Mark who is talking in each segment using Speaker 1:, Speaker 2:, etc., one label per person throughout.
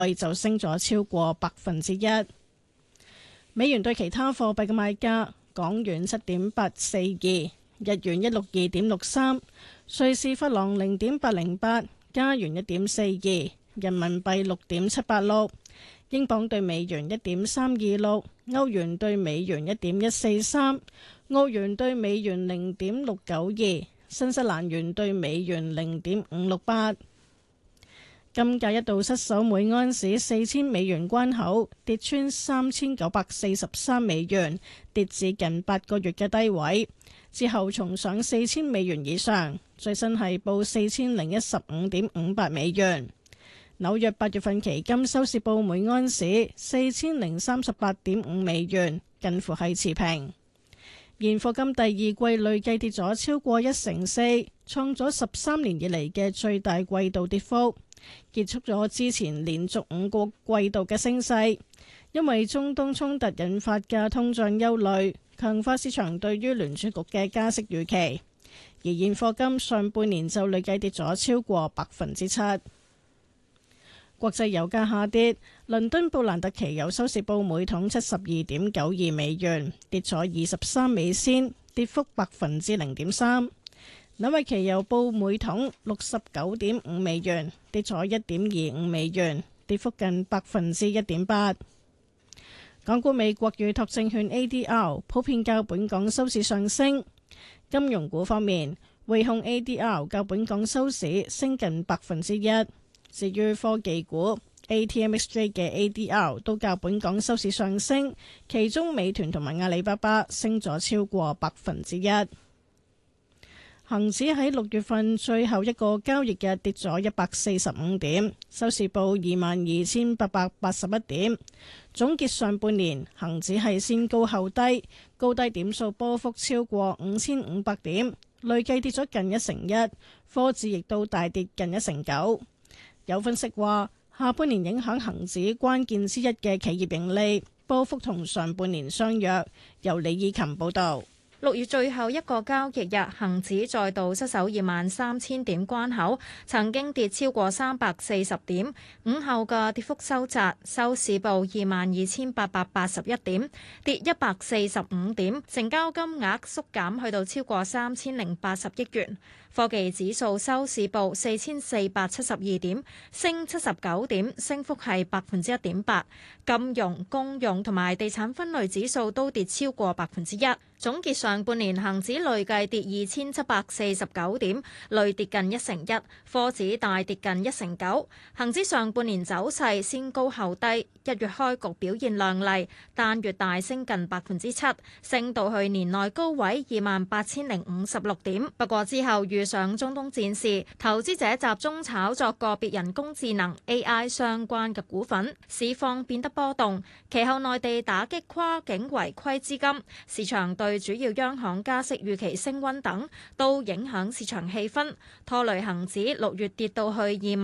Speaker 1: 就升咗超過1%。美元對其他貨幣嘅賣價：港元7.842，日元162.63，瑞士法郎0.808，加元1.42，人民幣6.786，英鎊對美元1.326，歐元對美元1.143，澳元對美元0.692，新西蘭元對美元0.568。金價一度失守每盎司4000美元關口，跌穿3943美元，跌至近8個月嘅低位。之後重上4000美元以上，最新係報4015.58美元。紐約8月份期金收市報每盎司4038.5美元，近乎係持平。現貨金第二季累計跌咗超過1成4，創咗13年以嚟嘅最大季度跌幅，結束咗之前連續5個季度嘅升勢。因為中東衝突引發嘅通脹憂慮，強化市場對於聯儲局嘅加息預期。而現貨金上半年就累計跌咗超過7%。國際油價下跌，倫敦布蘭特期油收市報每桶72.92美元，跌咗23美仙，跌幅0.3%。紐約期油報每桶69.5美元，跌咗1.25美元，跌幅近1.8%。港股美國預託證券 ADR 普遍較本港收市上升。金融股方面，匯控 ADR 較本港收市升近1%。至於科技股 ，ATMXJ 嘅 ADR 都較本港收市上升，其中美團同埋阿里巴巴升咗超過1%。恒指喺6月份最後一個交易日跌咗145點，收市報22,881點。總結上半年，恒指係先高後低，高低點數波幅超過5500點，累計跌咗近1成1，科指亦都大跌近1成9。有分析話，下半年影響恒指關鍵之一嘅企業盈利波幅同上半年相若。由李以琴報導。
Speaker 2: 6月最後一個交易日，恒指再度失守23,000點關口，曾經跌超過340點。午後嘅跌幅收窄，收市報22,881點，跌145點，成交金額縮減去到超過3080億元。科技指數收市報4472點，升79點，升幅係1.8%。金融、公用同埋地產分類指數都跌超過1%。總結上半年恒指累計跌2749點，累跌近1成1，科指大跌近1成9。恒指上半年走勢先高後低，一月開局表現亮麗，單月大升近7%，升到去年內高位28,056點。不過之後遇上中東戰事，投資者集中炒作個別人工智能 AI 相關嘅股份，市況變得波動。其後內地打擊跨境違規資金，市場對主要央行加息預期升溫等，都影響市場氣氛，拖累恒指6月跌到去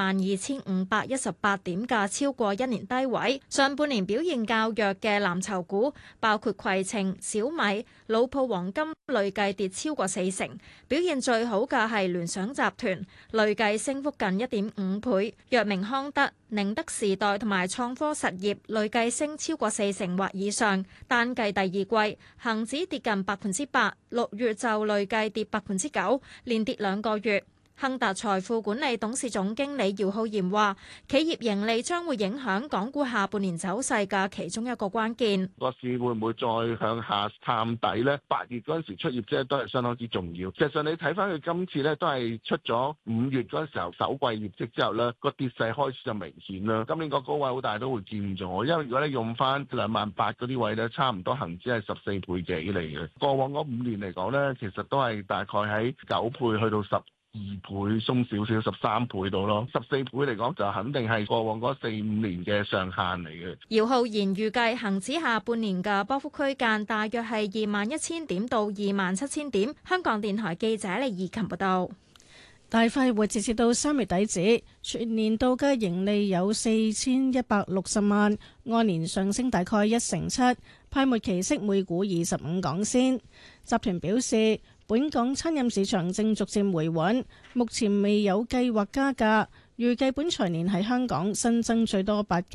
Speaker 2: 22,518點嘅超過1年低位。上半年表現較弱嘅藍籌股，包括攜程、小米、老鋪黃金，累計跌超過4成。表現最好嘅係聯想集團，累計升幅近1.5倍。藥明康德、寧德時代同埋創科實業累計升超過4成或以上。單計第二季，恒指跌近8%，6月就累計跌9%，連跌2個月。亨達財富管理董事總經理姚浩然話，企業盈利將會影響港股下半年走勢嘅其中一個關鍵。
Speaker 3: 個市會唔會再向下探底呢？8月嗰陣時出業績都係相當之重要。其實你睇翻佢今次咧，都係出咗5月嗰陣時候首季業績之後咧，個跌勢開始就明顯啦。今年個高位好大都會見咗，因為如果你用翻28,000嗰啲位咧，差唔多恒指係14倍幾嚟嘅。過往嗰5年嚟講咧，其實都係大概喺9倍去到12倍，鬆少少13倍到咯，14倍嚟講就肯定係過往嗰4-5年嘅上限嚟嘅。
Speaker 2: 姚浩然預計恒指下半年嘅波幅區間大約係21,000點到27,000點。香港電台記者李怡琴報道。
Speaker 1: 大快活截至到3月底止，全年度嘅盈利有4,160萬，按年上升大概1成7，派末期息每股25港仙。集團表示，本港餐飲市場正逐漸回穩，目前未有計劃加價， 預計本財年喺香港新增最多8間